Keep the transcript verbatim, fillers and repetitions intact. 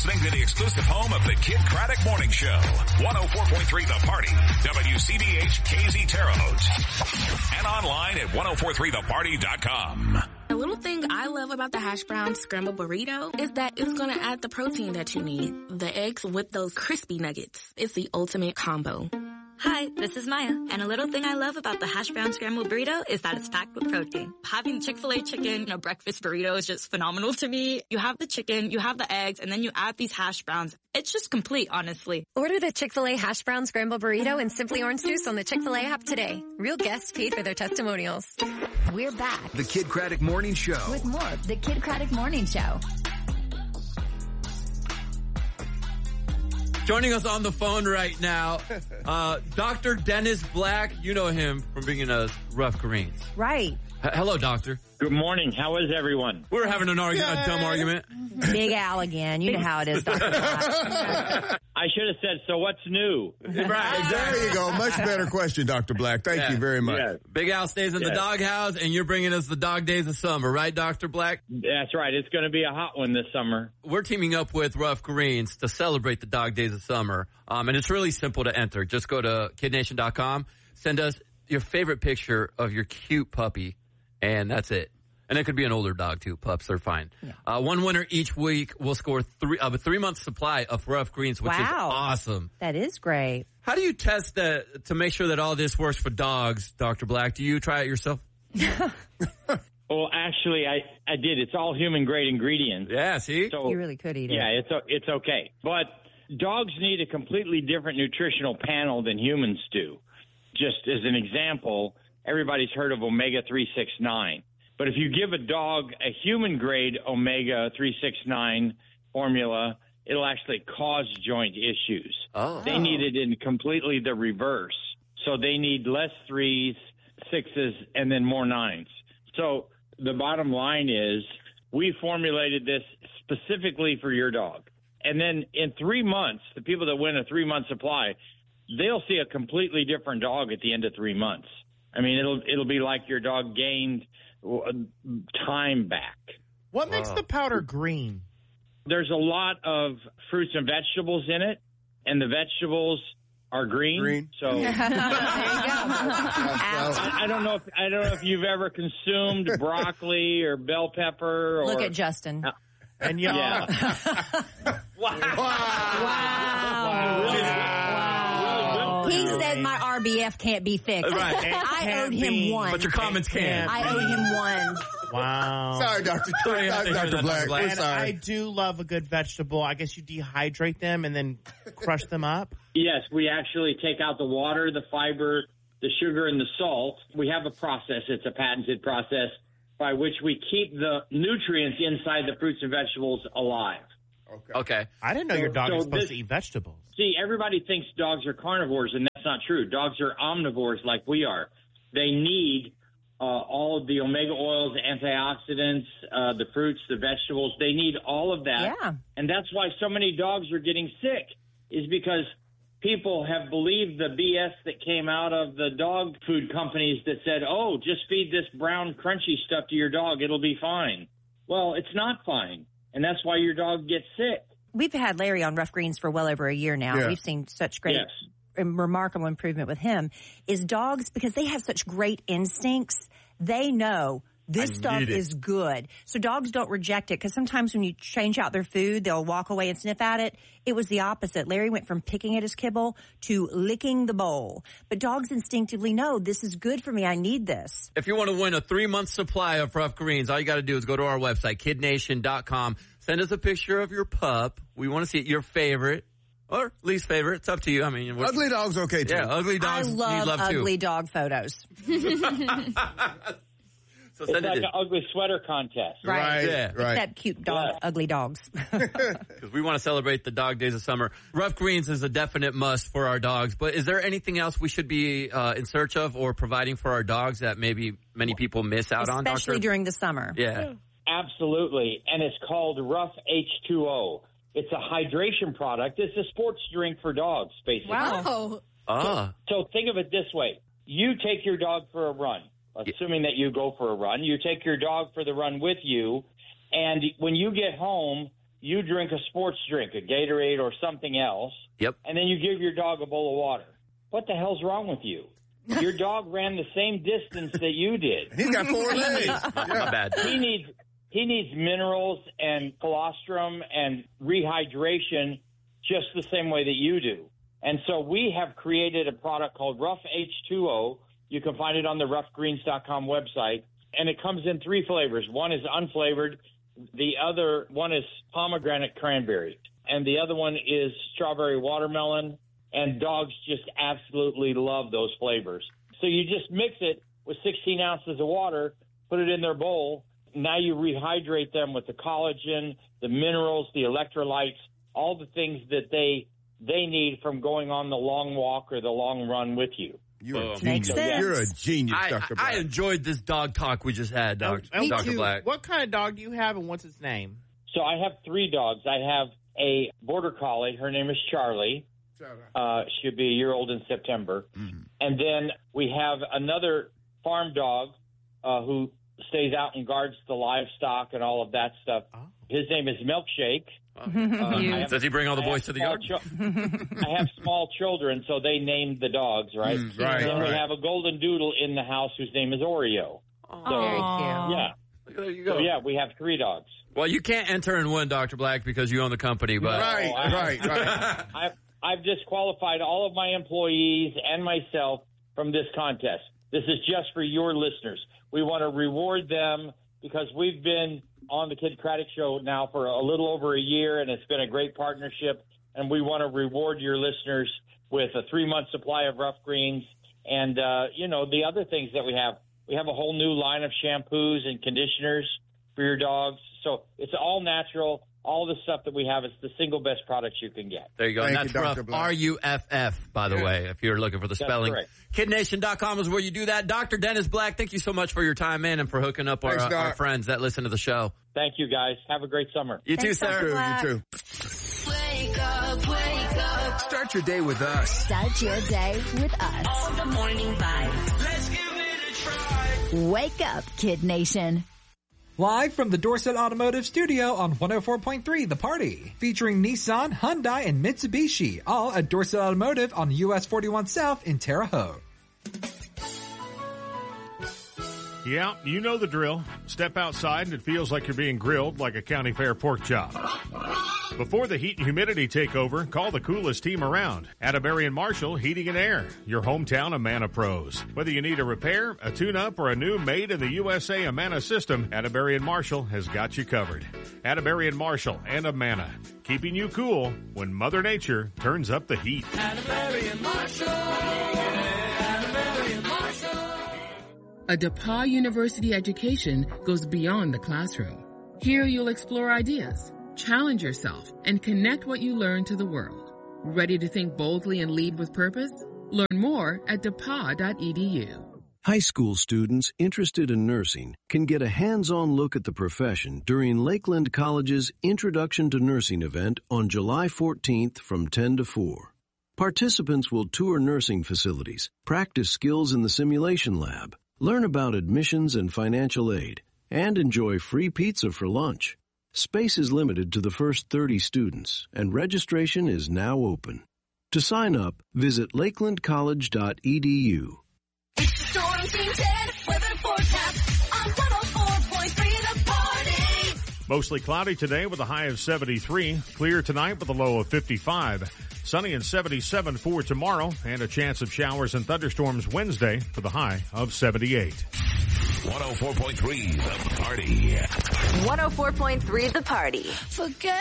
listening to the exclusive home of the Kid Craddock Morning Show. one oh four point three The Party. W C B H K Z Terre Haute. And online at ten forty-three the party dot com. The little thing I love about the hash brown scrambled burrito is that it's going to add the protein that you need. The eggs with those crispy nuggets. It's the ultimate combo. Hi, this is Maya, and a little thing I love about the hash brown scrambled burrito is that it's packed with protein. Having Chick-fil-A chicken in a breakfast burrito is just phenomenal to me. You have the chicken, you have the eggs, and then you add these hash browns. It's just complete, honestly. Order the Chick-fil-A hash brown scrambled burrito and Simply Orange Juice on the Chick-fil-A app today. Real guests paid for their testimonials. We're back. The Kid Craddock Morning Show. With more of the Kid Craddock Morning Show. Joining us on the phone right now, uh, Doctor Dennis Black. You know him from being in a Rough Greens. Right. H- hello, doctor. Good morning. How is everyone? We're having an argument, a dumb argument. Big Al again. You know how it is, Doctor Black. I should have said, so what's new? Right, there you go. Much better question, Doctor Black. Thank yeah. you very much. Yes. Big Al stays in yes. the doghouse, and you're bringing us the dog days of summer, right, Doctor Black? That's right. It's going to be a hot one this summer. We're teaming up with Rough Greens to celebrate the dog days of summer, um, and it's really simple to enter. Just go to kid nation dot com, send us your favorite picture of your cute puppy, and that's it. And it could be an older dog, too. Pups are fine. Yeah. Uh, one winner each week will score three, uh, a three-month supply of Rough Greens, which wow. is awesome. That is great. How do you test that to make sure that all this works for dogs, Doctor Black? Do you try it yourself? Well, actually, I, I did. It's all human-grade ingredients. Yeah, see? So, you really could eat it. Yeah, it's it's okay. But dogs need a completely different nutritional panel than humans do. Just as an example, everybody's heard of omega three sixty-nine. But if you give a dog a human-grade omega three sixty-nine formula, it'll actually cause joint issues. Oh. They need it in completely the reverse. So they need less threes, sixes, and then more nines. So the bottom line is we formulated this specifically for your dog. And then in three months, the people that win a three-month supply, they'll see a completely different dog at the end of three months. I mean, it'll it'll be like your dog gained time back. What makes wow. the powder green? There's a lot of fruits and vegetables in it, and the vegetables are green. Green. So there you go. I, I don't know if I don't know if you've ever consumed broccoli or bell pepper. Or, Look at Justin. Uh, and y'all. Yeah. wow. Wow. Wow. wow. He said my R B F can't be fixed. Right. I owed him be. one. But your comments can. I owed him one. Wow. Sorry, Doctor Sorry, Doctor Black. We're And sorry. I do love a good vegetable. I guess you dehydrate them and then crush them up. Yes, we actually take out the water, the fiber, the sugar, and the salt. We have a process. It's a patented process by which we keep the nutrients inside the fruits and vegetables alive. Okay. Okay. I didn't know So- your dog so was supposed this- to eat vegetables. See, everybody thinks dogs are carnivores, and that's not true. Dogs are omnivores like we are. They need uh, all of the omega oils, the antioxidants, uh, the fruits, the vegetables. They need all of that. Yeah. And that's why so many dogs are getting sick, is because people have believed the B S that came out of the dog food companies that said, oh, just feed this brown crunchy stuff to your dog. It'll be fine. Well, it's not fine. And that's why your dog gets sick. We've had Larry on Rough Greens for well over a year now. Yeah. We've seen such great, Yes. remarkable improvement with him. Is dogs, because they have such great instincts, they know this I stuff need it. is good. So dogs don't reject it, because sometimes when you change out their food, they'll walk away and sniff at it. It was the opposite. Larry went from picking at his kibble to licking the bowl. But dogs instinctively know this is good for me. I need this. If you want to win a three-month supply of Rough Greens, all you got to do is go to our website, kid nation dot com. Send us a picture of your pup. We want to see your favorite or least favorite. It's up to you. I mean, what's- Ugly dogs okay too. yeah, ugly dogs I need love, love too. ugly dog photos. So It's send like it an ugly sweater contest. Right. Yeah. Right. Except cute dog, Yeah. ugly dogs. because we want to celebrate the dog days of summer. Rough Greens is a definite must for our dogs. But is there anything else we should be uh, in search of or providing for our dogs that maybe many people miss out on? Especially Doctor? during the summer. Yeah. Absolutely. And it's called Rough H two O. It's a hydration product. It's a sports drink for dogs, basically. Wow. Ah. So think of it this way. You take your dog for a run, assuming that you go for a run. You take your dog for the run with you, and when you get home, you drink a sports drink, a Gatorade or something else. Yep. And then you give your dog a bowl of water. What the hell's wrong with you? Your dog ran the same distance that you did. He's got four legs. Not bad. He needs he needs minerals and colostrum and rehydration just the same way that you do. And so we have created a product called Rough H two O. You can find it on the rough greens dot com website. And it comes in three flavors. One is unflavored. The other one is pomegranate cranberry. And the other one is strawberry watermelon. And dogs just absolutely love those flavors. So you just mix it with sixteen ounces of water, put it in their bowl. Now you rehydrate them with the collagen, the minerals, the electrolytes, all the things that they they need from going on the long walk or the long run with you. You're a Makes genius. sense. You're a genius, I, Doctor I, Black. I enjoyed this dog talk we just had, Doctor Me Doctor too. Black. What kind of dog do you have, and what's its name? So I have three dogs. I have a border collie. Her name is Charlie. Uh, she'll be a year old in September. Mm-hmm. And then we have another farm dog uh, who stays out and guards the livestock and all of that stuff. Oh. His name is Milkshake. Uh, Cute. I have- Does he bring all the I boys have to the small yard? chil- I have small children, so they named the dogs, right? Mm, right, And then we right. have a golden doodle in the house whose name is Oreo. So, Very cute. yeah. There you go. So, yeah, we have three dogs. Well, you can't enter and win, Doctor Black, because you own the company. But Right, Oh, I- right, right. I've, I've disqualified all of my employees and myself from this contest. This is just for your listeners. We want to reward them because we've been on the Kid Craddock Show now for a little over a year, and it's been a great partnership. And we want to reward your listeners with a three-month supply of Rough Greens and, uh, you know, the other things that we have. We have a whole new line of shampoos and conditioners for your dogs. So it's all natural. All the stuff that we have is the single best products you can get. there you go. Thank And that's you, Rough, Doctor Black. R U F F, by the Yeah. way, if you're looking for the That's spelling. correct. Kid Nation dot com is where you do that. Doctor Dennis Black, thank you so much for your time, man, and for hooking up our, Thanks, uh, Doc. our friends that listen to the show. Thank you, guys. Have a great summer. You too, Thanks, Doctor sir. Black. You too. Wake up, wake up. Start your day with us. Start your day with us. On the morning vibe. Let's give it a try. Wake up, Kid Nation. Live from the Dorset Automotive Studio on one oh four point three The Party. Featuring Nissan, Hyundai, and Mitsubishi. All at Dorset Automotive on U S forty-one South in Terre Haute. Yeah, you know the drill. Step outside and it feels like you're being grilled like a county fair pork chop. Before the heat and humidity take over, call the coolest team around. Atterbury and Marshall Heating and Air, your hometown Amana pros. Whether you need a repair, a tune-up, or a new made in the U S A Amana system, Atterbury and Marshall has got you covered. Atterbury and Marshall and Amana, keeping you cool when Mother Nature turns up the heat. Atterbury and Marshall. Atterbury and Marshall. A DePauw University education goes beyond the classroom. Here you'll explore ideas, challenge yourself, and connect what you learn to the world. Ready to think boldly and lead with purpose? Learn more at depaw dot e d u. High school students interested in nursing can get a hands-on look at the profession during Lakeland College's Introduction to Nursing event on July fourteenth from ten to four. Participants will tour nursing facilities, practice skills in the simulation lab, learn about admissions and financial aid, and enjoy free pizza for lunch. Space is limited to the first thirty students, and registration is now open. To sign up, visit lakeland college dot e d u. Storm Team ten, weather forecast on one oh four point three The Party. Mostly cloudy today with a high of seventy-three. Clear tonight with a low of fifty-five. Sunny and seventy-seven for tomorrow, and a chance of showers and thunderstorms Wednesday for the high of seventy-eight. one oh four point three The Party. one oh four point three The Party. Forget